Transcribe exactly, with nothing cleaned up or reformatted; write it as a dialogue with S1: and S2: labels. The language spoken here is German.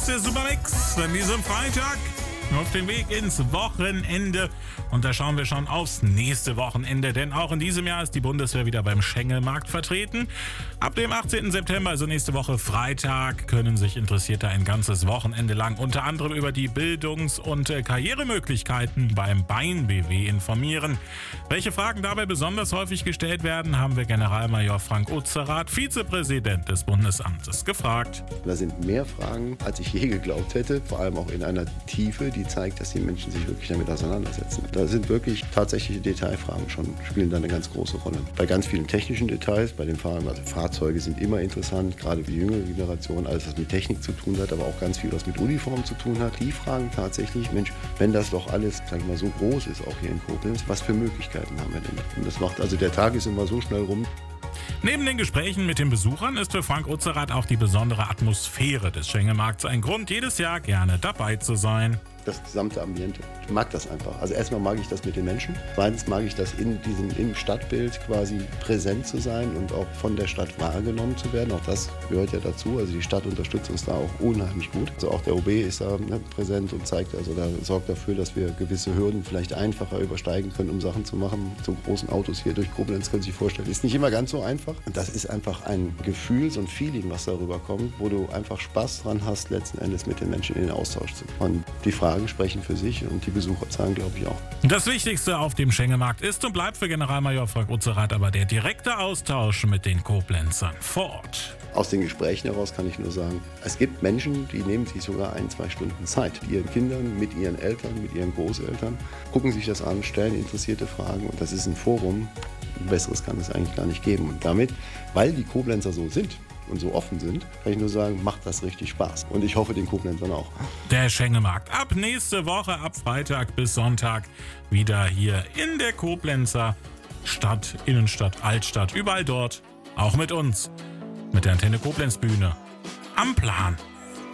S1: ist der Supermix an diesem Freitag auf dem Weg ins Wochenende. Und da schauen wir schon aufs nächste Wochenende, denn auch in diesem Jahr ist die Bundeswehr wieder beim Schengelmarkt vertreten. Ab dem achtzehnten September, also nächste Woche Freitag, können sich Interessierte ein ganzes Wochenende lang unter anderem über die Bildungs- und Karrieremöglichkeiten beim Bein-B W informieren. Welche Fragen dabei besonders häufig gestellt werden, haben wir Generalmajor Frank Utzerath, Vizepräsident des Bundesamtes, gefragt.
S2: Da sind mehr Fragen, als ich je geglaubt hätte, vor allem auch in einer Tiefe, die zeigt, dass die Menschen sich wirklich damit auseinandersetzen. Da sind wirklich tatsächliche Detailfragen schon, spielen da eine ganz große Rolle. Bei ganz vielen technischen Details, bei den Fahrern, also Fahrzeuge sind immer interessant, gerade für die jüngere Generation, alles was mit Technik zu tun hat, aber auch ganz viel, was mit Uniform zu tun hat. Die fragen tatsächlich, Mensch, wenn das doch alles, sag ich mal, so groß ist, auch hier in Koblenz, was für Möglichkeiten haben wir denn? Und das macht, also der Tag ist immer so schnell rum.
S1: Neben den Gesprächen mit den Besuchern ist für Frank Utzerath auch die besondere Atmosphäre des Schengelmarkts ein Grund, jedes Jahr gerne dabei zu sein.
S2: Das gesamte Ambiente. Ich mag das einfach. Also erstmal mag ich das mit den Menschen. Zweitens mag ich das in diesem im Stadtbild quasi präsent zu sein und auch von der Stadt wahrgenommen zu werden. Auch das gehört ja dazu. Also die Stadt unterstützt uns da auch unheimlich gut. Also auch der O B ist da ne, präsent und zeigt, also da sorgt dafür, dass wir gewisse Hürden vielleicht einfacher übersteigen können, um Sachen zu machen. Zum großen Autos hier durch Koblenz können Sie sich vorstellen, ist nicht immer ganz so einfach. Und das ist einfach ein Gefühl, so ein Feeling, was darüber kommt, wo du einfach Spaß dran hast, letzten Endes mit den Menschen in den Austausch zu kommen. Und die Frage sprechen für sich und die Besucherzahlen, glaube ich, auch.
S1: Das Wichtigste auf dem Schengelmarkt ist und bleibt für Generalmajor Frank Utzerath aber der direkte Austausch mit den Koblenzern vor Ort.
S2: Aus den Gesprächen heraus kann ich nur sagen, es gibt Menschen, die nehmen sich sogar ein, zwei Stunden Zeit. Mit ihren Kindern, mit ihren Eltern, mit ihren Großeltern, gucken sich das an, stellen interessierte Fragen und das ist ein Forum. Ein besseres kann es eigentlich gar nicht geben. Und damit, weil die Koblenzer so sind, und so offen sind, kann ich nur sagen, macht das richtig Spaß. Und ich hoffe, den Koblenzern auch.
S1: Der Schengelmarkt ab nächste Woche, ab Freitag bis Sonntag, wieder hier in der Koblenzer Stadt, Innenstadt, Altstadt, überall dort, auch mit uns, mit der Antenne Koblenz Bühne am Plan.